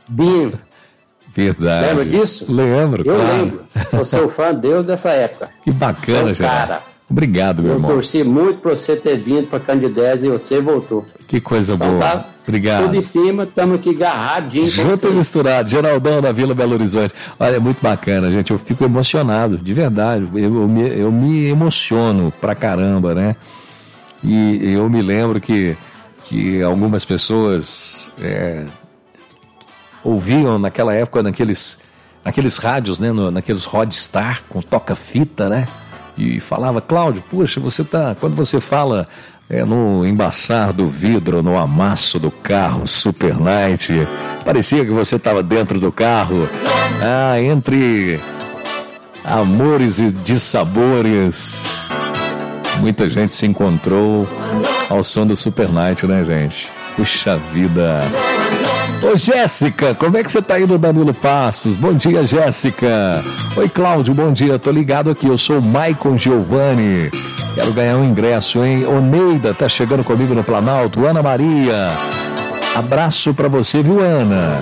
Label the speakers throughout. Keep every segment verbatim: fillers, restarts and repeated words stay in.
Speaker 1: Bino.
Speaker 2: Verdade.
Speaker 1: Lembra disso?
Speaker 2: Lembro,
Speaker 1: Eu
Speaker 2: claro.
Speaker 1: lembro. Sou seu fã desde dessa época.
Speaker 2: Que bacana,
Speaker 1: Seu
Speaker 2: Geraldo.
Speaker 1: cara.
Speaker 2: Obrigado, meu
Speaker 1: Eu
Speaker 2: irmão.
Speaker 1: torci muito para você ter vindo para Candidez e você voltou.
Speaker 2: Que coisa
Speaker 1: Então,
Speaker 2: boa.
Speaker 1: tá
Speaker 2: Obrigado.
Speaker 1: tudo em cima, estamos aqui agarradinhos.
Speaker 2: Junto e misturado, Geraldão da Vila Belo Horizonte. Olha, é muito bacana, gente. Eu fico emocionado, de verdade. Eu, eu, me, eu me emociono pra caramba, né? E eu me lembro que, que algumas pessoas é, ouviam naquela época, naqueles, naqueles rádios, né? No, naqueles Rodstar com toca-fita, né? E falava, Cláudio, puxa, você tá. Quando você fala é, no embaçar do vidro, no amasso do carro Super Night, parecia que você estava dentro do carro. Ah, entre amores e dissabores. Muita gente se encontrou ao som do Super Night, né, gente? Puxa vida. Ô, Jéssica, como é que você tá indo, Danilo Passos? Bom dia, Jéssica. Oi, Cláudio, bom dia. Tô ligado aqui, eu sou o Maicon Giovanni. Quero ganhar um ingresso, hein? Oneida tá chegando comigo no Planalto. Ana Maria. Abraço pra você, viu, Ana?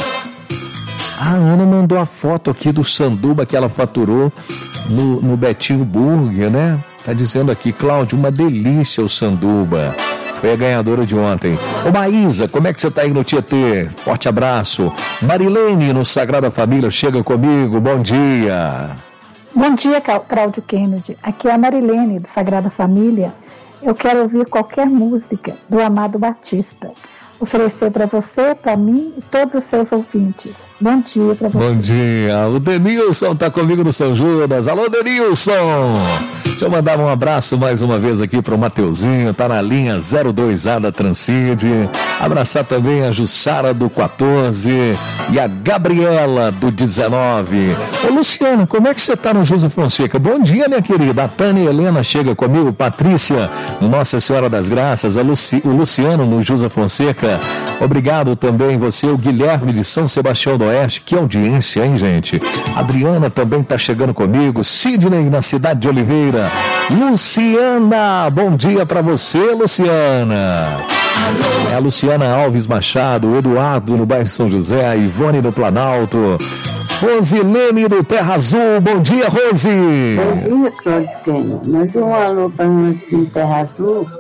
Speaker 2: A Ana mandou a foto aqui do sanduba que ela faturou no, no Betinho Burger, né? Tá dizendo aqui, Cláudio, uma delícia o sanduba. Foi a ganhadora de ontem. Ô Maísa, como é que você tá aí no Tietê? Forte abraço. Marilene, no Sagrada Família, chega comigo, bom dia.
Speaker 3: Bom dia, Cláudio Kennedy. Aqui é a Marilene, do Sagrada Família. Eu quero ouvir qualquer música do Amado Batista. Oferecer para você, para mim e todos os seus ouvintes. Bom dia para você.
Speaker 2: Bom dia. O Denilson tá comigo no São Judas. Alô, Denilson. Deixa eu mandar um abraço mais uma vez aqui pro Mateuzinho, tá na linha zero dois A da Transcide. Abraçar também a Jussara do quatorze e a Gabriela do dezenove. Ô Luciano, como é que você tá no José Fonseca? Bom dia, minha querida. A Tânia Helena chega comigo, Patrícia no Nossa Senhora das Graças, a Luci... o Luciano no José Fonseca. Obrigado também você, o Guilherme de São Sebastião do Oeste. Que audiência, hein, gente? Adriana também tá chegando comigo. Sidney na Cidade de Oliveira. Luciana, bom dia pra você, Luciana. É a Luciana Alves Machado, o Eduardo no bairro São José, a Ivone no Planalto. Rosilene do Terra Azul, bom dia, Rose.
Speaker 4: Bom dia, Cláudio Kennedy. Manda um alô pra nós aqui no Terra Azul.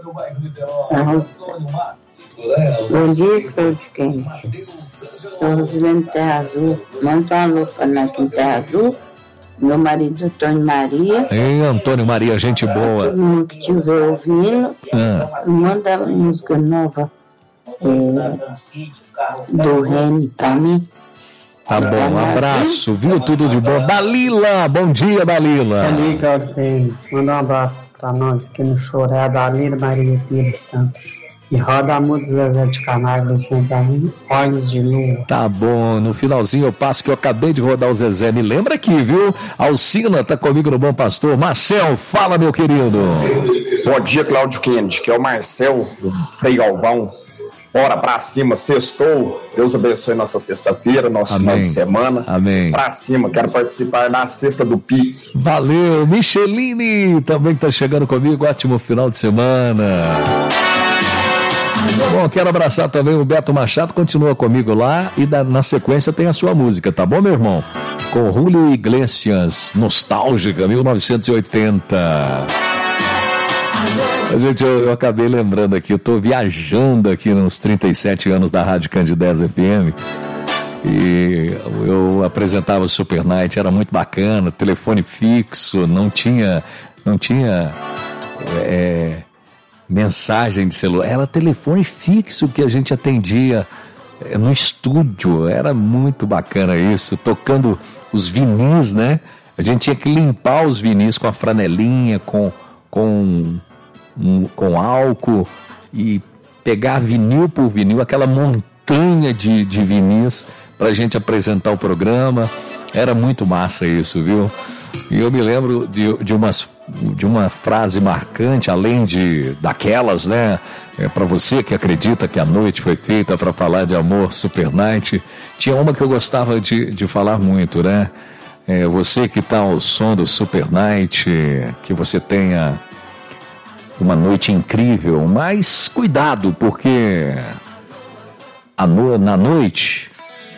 Speaker 4: Bom dia, Cláudio Kennedy. Sou Rosilene do Terra Azul. Manda um alô pra nós aqui no Terra Azul. Meu marido Antônio Maria.
Speaker 2: Ei, Antônio Maria, gente boa.
Speaker 4: Todo mundo que estiver ouvindo, ah. manda a música nova é, do Reni pra mim.
Speaker 2: Tá bom, um abraço, viu? Tudo de bom. Dalila, bom dia, Dalila.
Speaker 5: Ali, Cláudio Kennedy, manda um abraço pra nós aqui no Choré, a Dalila Maria Pires Santos. E roda a música do Zezé de Camargo, Luciano, pra mim, Olhos de Lua.
Speaker 2: Tá bom, no finalzinho eu passo que eu acabei de rodar o Zezé. Me lembra aqui, viu? Alcina tá comigo no Bom Pastor. Marcel, fala, meu querido.
Speaker 6: Bom dia, Cláudio Kennedy, que é o Marcel, do Frei Galvão. Bora pra cima, sextou. Deus abençoe nossa sexta-feira, nosso
Speaker 2: Amém.
Speaker 6: final de semana.
Speaker 2: Amém.
Speaker 6: Pra cima, quero participar da Sexta do Pique.
Speaker 2: Valeu, Micheline também tá chegando comigo. Ótimo final de semana. Bom, quero abraçar também o Beto Machado, continua comigo lá e da, na sequência tem a sua música, tá bom, meu irmão? Com Julio Iglesias, Nostálgica, mil novecentos e oitenta. Gente, eu, eu acabei lembrando aqui, eu tô viajando aqui nos trinta e sete anos da Rádio Candidez F M e eu apresentava o Super Night, era muito bacana, telefone fixo, não tinha, não tinha... É, mensagem de celular, era telefone fixo que a gente atendia no estúdio, era muito bacana isso, tocando os vinis, né? A gente tinha que limpar os vinis com a franelinha, com, com, um, com álcool e pegar vinil por vinil, aquela montanha de, de vinis pra gente apresentar o programa, era muito massa isso, viu? E eu me lembro de, de, umas, de uma frase marcante, além de daquelas, né? É, para você que acredita que a noite foi feita para falar de amor, Super Night. Tinha uma que eu gostava de, de falar muito, né? É, você que está ao som do Super Night, que você tenha uma noite incrível, mas cuidado, porque a no, na noite